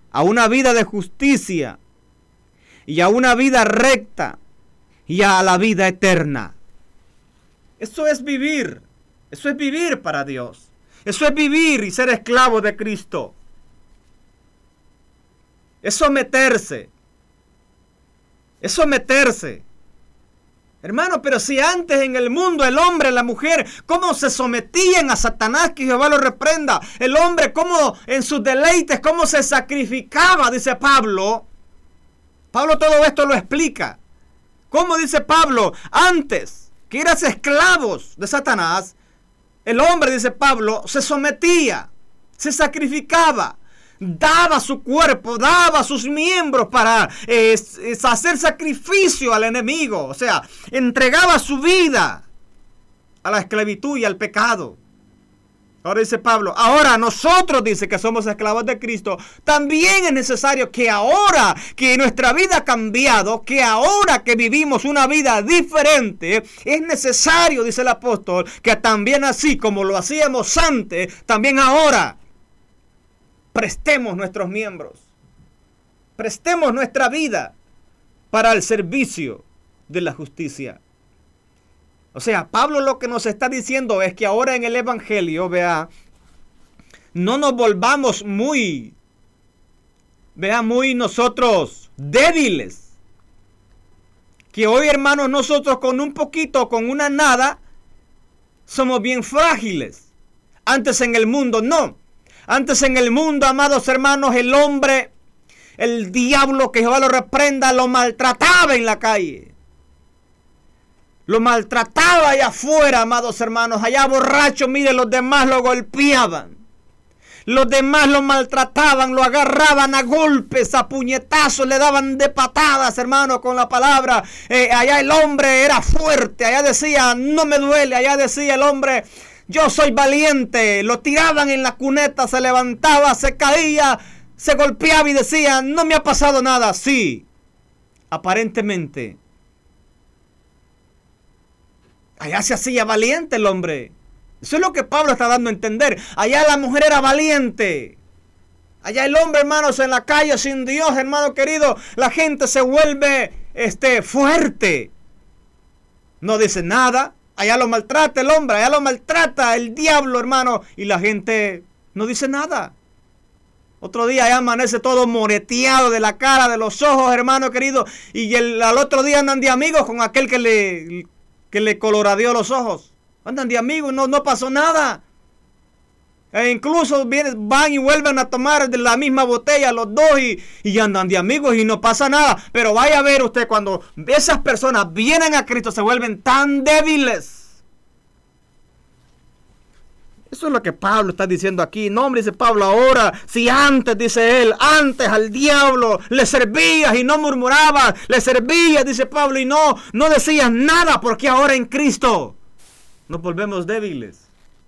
a una vida de justicia y a una vida recta y a la vida eterna. Eso es vivir para Dios. Eso es vivir y ser esclavo de Cristo. Es someterse. Hermano, pero si antes en el mundo el hombre, la mujer, cómo se sometían a Satanás, que Jehová lo reprenda. El hombre, cómo en sus deleites, cómo se sacrificaba, dice Pablo. Pablo todo esto lo explica. ¿Cómo dice Pablo? Antes que eras esclavos de Satanás, el hombre, dice Pablo, se sometía, se sacrificaba, daba su cuerpo, daba sus miembros para hacer sacrificio al enemigo. O sea, entregaba su vida a la esclavitud y al pecado. Ahora dice Pablo, ahora nosotros, dice que somos esclavos de Cristo, también es necesario que ahora que nuestra vida ha cambiado, que ahora que vivimos una vida diferente, es necesario, dice el apóstol, que también así como lo hacíamos antes, también ahora prestemos nuestros miembros, prestemos nuestra vida para el servicio de la justicia. O sea, Pablo lo que nos está diciendo es que ahora en el Evangelio, no nos volvamos muy nosotros débiles. Que hoy, hermanos, nosotros con un poquito, con una nada, somos bien frágiles. Antes en el mundo, no. Antes en el mundo, amados hermanos, el hombre, el diablo, que Jehová lo reprenda, lo maltrataba en la calle. Lo maltrataba allá afuera, amados hermanos. Allá borracho, mire, los demás lo golpeaban. Los demás lo maltrataban, lo agarraban a golpes, a puñetazos, le daban de patadas, hermanos, con la palabra. Allá el hombre era fuerte. Allá decía, no me duele. Allá decía el hombre, yo soy valiente. Lo tiraban en la cuneta, se levantaba, se caía, se golpeaba y decía, no me ha pasado nada. Sí, aparentemente. Allá se hacía valiente el hombre. Eso es lo que Pablo está dando a entender. Allá la mujer era valiente. Allá el hombre, hermanos, en la calle sin Dios, hermano querido, la gente se vuelve fuerte. No dice nada. Allá lo maltrata el hombre, allá lo maltrata el diablo, hermano, y la gente no dice nada. Otro día ya amanece todo moreteado de la cara, de los ojos, hermano querido, y al otro día andan de amigos con aquel que le coloradeó los ojos. Andan de amigos, no pasó nada. E incluso van y vuelven a tomar de la misma botella los dos y andan de amigos y no pasa nada. Pero vaya a ver usted, cuando esas personas vienen a Cristo se vuelven tan débiles. Eso es lo que Pablo está diciendo aquí. No, hombre, dice Pablo, ahora, si antes, dice él, antes al diablo le servías y no murmurabas, le servías, dice Pablo, y no decías nada, porque ahora en Cristo nos volvemos débiles.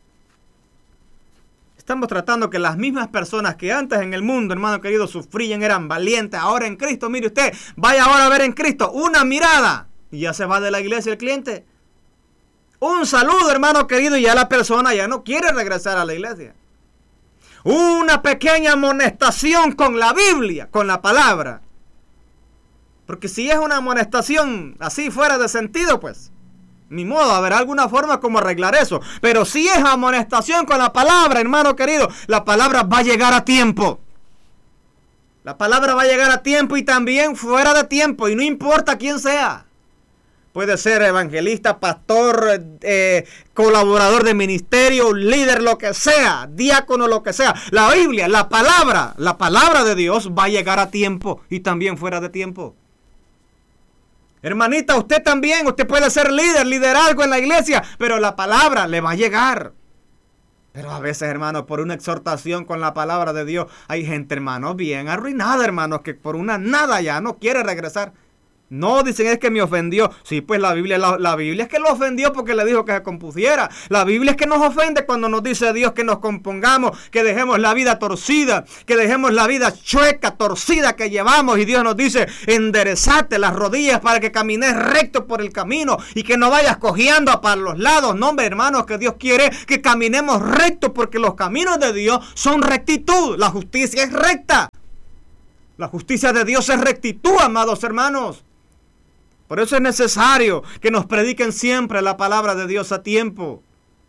Estamos tratando que las mismas personas que antes en el mundo, hermano querido, sufrían, eran valientes, ahora en Cristo, mire usted, vaya ahora a ver en Cristo una mirada y ya se va de la iglesia el cliente. Un saludo, hermano querido, y ya la persona ya no quiere regresar a la iglesia. Una pequeña amonestación con la Biblia, con la palabra. Porque si es una amonestación así fuera de sentido, pues ni modo, habrá alguna forma como arreglar eso. Pero si es amonestación con la palabra, hermano querido, la palabra va a llegar a tiempo. La palabra va a llegar a tiempo y también fuera de tiempo, y no importa quién sea. Puede ser evangelista, pastor, colaborador de ministerio, líder, lo que sea, diácono, lo que sea. La Biblia, la palabra de Dios va a llegar a tiempo y también fuera de tiempo. Hermanita, usted también, usted puede ser liderazgo en la iglesia, pero la palabra le va a llegar. Pero a veces, hermano, por una exhortación con la palabra de Dios, hay gente, hermano, bien arruinada, hermano, que por una nada ya no quiere regresar. No, dicen es que me ofendió. Sí, pues la Biblia es que lo ofendió porque le dijo que se compusiera. La Biblia es que nos ofende cuando nos dice Dios que nos compongamos, que dejemos la vida torcida, que dejemos la vida chueca, torcida que llevamos. Y Dios nos dice, enderezate las rodillas para que camines recto por el camino y que no vayas cojeando para los lados. No, hombre, hermanos, que Dios quiere que caminemos recto porque los caminos de Dios son rectitud. La justicia es recta. La justicia de Dios es rectitud, amados hermanos. Por eso es necesario que nos prediquen siempre la palabra de Dios a tiempo.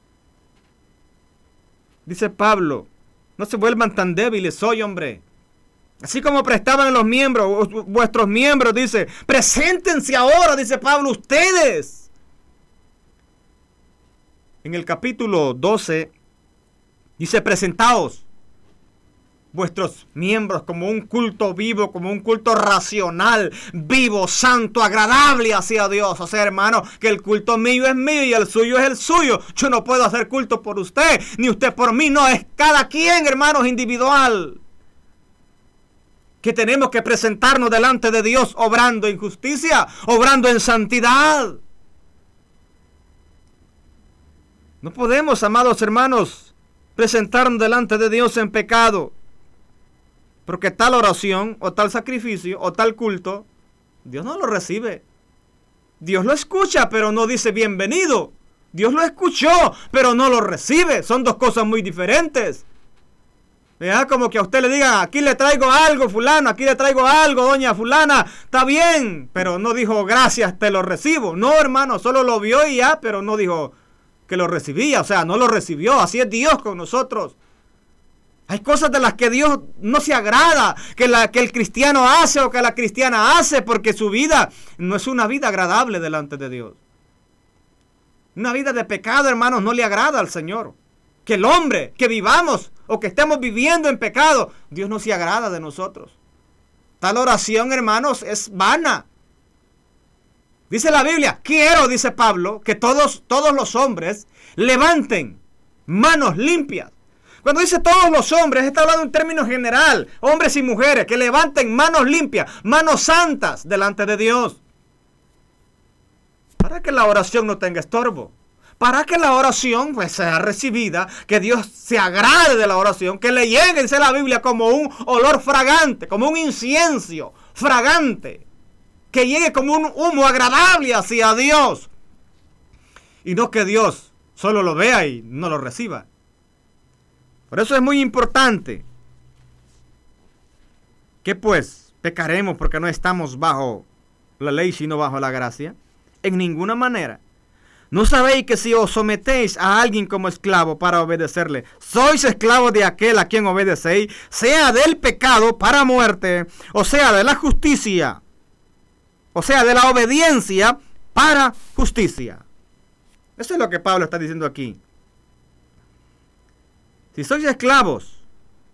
Dice Pablo, no se vuelvan tan débiles hoy, hombre. Así como prestaban los miembros, vuestros miembros, dice, preséntense ahora, dice Pablo, ustedes. En el capítulo 12, dice, presentaos vuestros miembros como un culto vivo, como un culto racional, vivo, santo, agradable hacia Dios. O sea, hermano, que el culto mío es mío y el suyo es el suyo. Yo no puedo hacer culto por usted, ni usted por mí. No, es cada quien, hermanos, individual. Que tenemos que presentarnos delante de Dios obrando en justicia, obrando en santidad. No podemos, amados hermanos, presentarnos delante de Dios en pecado. Porque tal oración, o tal sacrificio, o tal culto, Dios no lo recibe. Dios lo escucha, pero no dice bienvenido. Dios lo escuchó, pero no lo recibe. Son dos cosas muy diferentes. ¿Ya? Como que a usted le diga, aquí le traigo algo, fulano, aquí le traigo algo, doña fulana, está bien, pero no dijo, gracias, te lo recibo. No, hermano, solo lo vio y ya, pero no dijo que lo recibía, o sea, no lo recibió. Así es Dios con nosotros. Hay cosas de las que Dios no se agrada, que el cristiano hace o que la cristiana hace, porque su vida no es una vida agradable delante de Dios. Una vida de pecado, hermanos, no le agrada al Señor. Que el hombre, que vivamos o que estemos viviendo en pecado, Dios no se agrada de nosotros. Tal oración, hermanos, es vana. Dice la Biblia, quiero, dice Pablo, que todos los hombres levanten manos limpias. Cuando dice todos los hombres, está hablando en términos general, hombres y mujeres, que levanten manos limpias, manos santas delante de Dios. Para que la oración no tenga estorbo. Para que la oración pues sea recibida, que Dios se agrade de la oración, que le llegue, dice la Biblia, como un olor fragante, como un incienso fragante, que llegue como un humo agradable hacia Dios. Y no que Dios solo lo vea y no lo reciba. Por eso es muy importante que pues pecaremos porque no estamos bajo la ley sino bajo la gracia. En ninguna manera. ¿No sabéis que si os sometéis a alguien como esclavo para obedecerle, sois esclavos de aquel a quien obedecéis, sea del pecado para muerte, o sea de la justicia, o sea de la obediencia para justicia? Eso es lo que Pablo está diciendo aquí. Si sois esclavos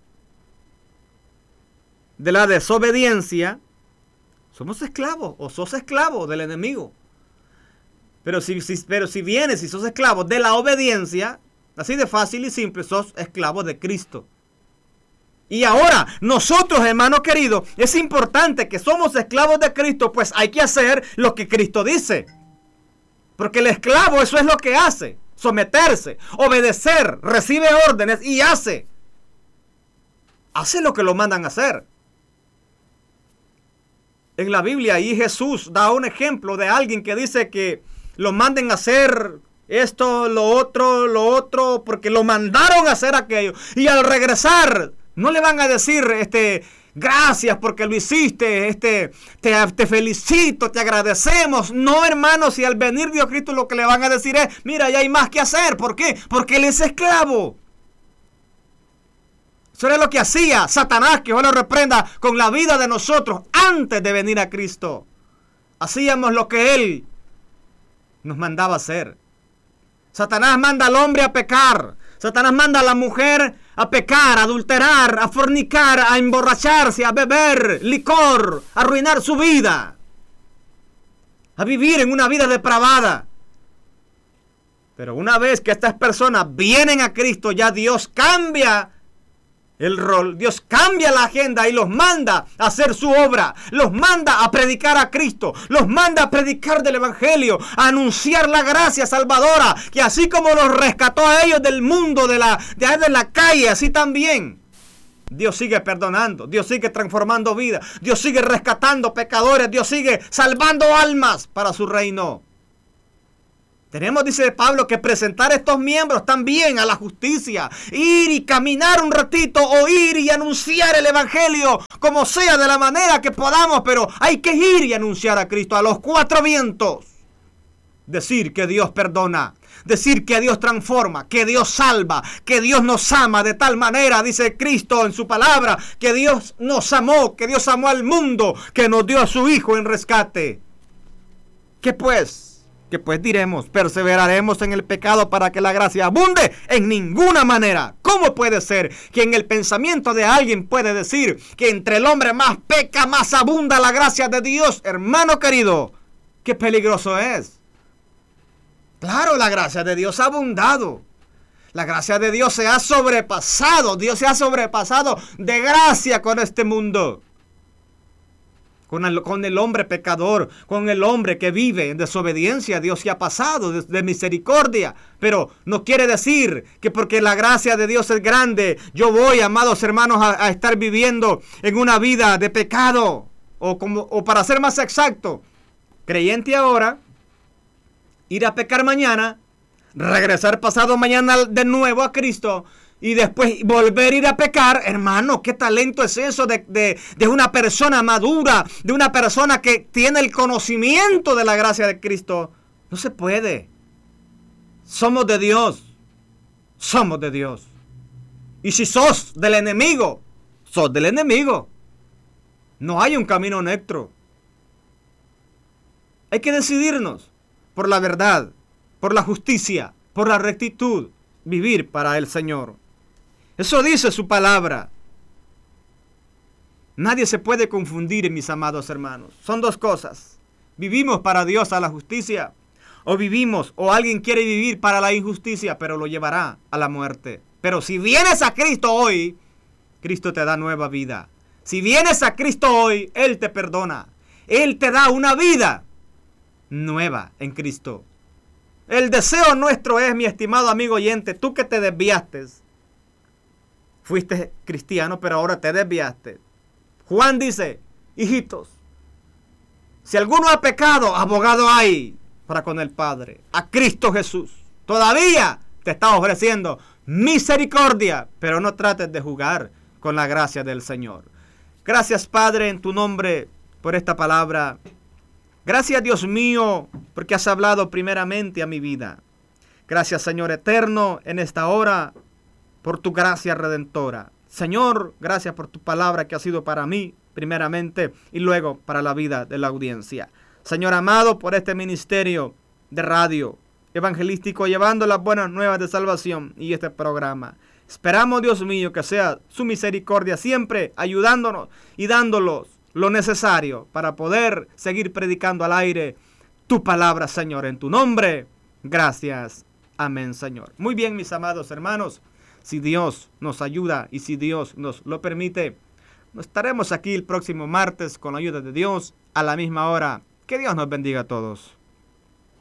de la desobediencia, somos esclavos o sos esclavo del enemigo. Pero si vienes y sos esclavo de la obediencia, así de fácil y simple, sos esclavo de Cristo. Y ahora, nosotros, hermanos queridos, es importante que somos esclavos de Cristo, pues hay que hacer lo que Cristo dice. Porque el esclavo eso es lo que hace, someterse, obedecer, recibe órdenes y hace. Hace lo que lo mandan a hacer. En la Biblia ahí Jesús da un ejemplo de alguien que dice que lo manden a hacer esto, lo otro, porque lo mandaron a hacer aquello. Y al regresar, no le van a decir, gracias porque lo hiciste, te felicito, te agradecemos. No, hermanos, si al venir Dios Cristo lo que le van a decir es, mira, ya hay más que hacer. ¿Por qué? Porque Él es esclavo. Eso era lo que hacía Satanás, que Dios lo reprenda, con la vida de nosotros antes de venir a Cristo. Hacíamos lo que Él nos mandaba hacer. Satanás manda al hombre a pecar. Satanás manda a la mujer a pecar, a adulterar, a fornicar, a emborracharse, a beber licor, a arruinar su vida, a vivir en una vida depravada. Pero una vez que estas personas vienen a Cristo, ya Dios cambia el rol, Dios cambia la agenda y los manda a hacer su obra, los manda a predicar a Cristo, los manda a predicar del Evangelio, a anunciar la gracia salvadora, que así como los rescató a ellos del mundo, de la calle, así también Dios sigue perdonando, Dios sigue transformando vidas, Dios sigue rescatando pecadores, Dios sigue salvando almas para su reino. Tenemos, dice Pablo, que presentar estos miembros también a la justicia. Ir y caminar un ratito, o ir y anunciar el Evangelio como sea, de la manera que podamos, pero hay que ir y anunciar a Cristo a los cuatro vientos. Decir que Dios perdona, decir que Dios transforma, que Dios salva, que Dios nos ama de tal manera, dice Cristo en su palabra, que Dios nos amó, que Dios amó al mundo, que nos dio a su Hijo en rescate. ¿Qué pues? ¿Qué pues diremos? ¿Perseveraremos en el pecado para que la gracia abunde? En ninguna manera. ¿Cómo puede ser que en el pensamiento de alguien puede decir que entre el hombre más peca, más abunda la gracia de Dios? Hermano querido, qué peligroso es. Claro, la gracia de Dios ha abundado. La gracia de Dios se ha sobrepasado. Dios se ha sobrepasado de gracia con este mundo. Con el hombre pecador, con el hombre que vive en desobediencia. Dios se ha pasado de misericordia. Pero no quiere decir que porque la gracia de Dios es grande, yo voy, amados hermanos, a estar viviendo en una vida de pecado. O para ser más exacto, creyente ahora, ir a pecar mañana, regresar pasado mañana de nuevo a Cristo y después volver a ir a pecar. Hermano, ¿qué talento es eso de una persona madura, de una persona que tiene el conocimiento de la gracia de Cristo? No se puede. Somos de Dios. Somos de Dios. Y si sos del enemigo, sos del enemigo. No hay un camino neutro. Hay que decidirnos por la verdad, por la justicia, por la rectitud, vivir para el Señor. Eso dice su palabra. Nadie se puede confundir, mis amados hermanos. Son dos cosas. Vivimos para Dios a la justicia, o alguien quiere vivir para la injusticia, pero lo llevará a la muerte. Pero si vienes a Cristo hoy, Cristo te da nueva vida. Si vienes a Cristo hoy, Él te perdona. Él te da una vida nueva en Cristo. El deseo nuestro es, mi estimado amigo oyente, tú que te desviaste, fuiste cristiano, pero ahora te desviaste. Juan dice, hijitos, si alguno ha pecado, abogado hay para con el Padre, a Cristo Jesús. Todavía te está ofreciendo misericordia, pero no trates de jugar con la gracia del Señor. Gracias, Padre, en tu nombre por esta palabra. Gracias, Dios mío, porque has hablado primeramente a mi vida. Gracias, Señor eterno, en esta hora, por tu gracia redentora. Señor, gracias por tu palabra que ha sido para mí, primeramente, y luego para la vida de la audiencia. Señor amado, por este ministerio de radio evangelístico, llevando las buenas nuevas de salvación y este programa. Esperamos, Dios mío, que sea su misericordia siempre ayudándonos y dándolos lo necesario para poder seguir predicando al aire tu palabra, Señor, en tu nombre. Gracias. Amén, Señor. Muy bien, mis amados hermanos, si Dios nos ayuda y si Dios nos lo permite, estaremos aquí el próximo martes con la ayuda de Dios a la misma hora. Que Dios nos bendiga a todos.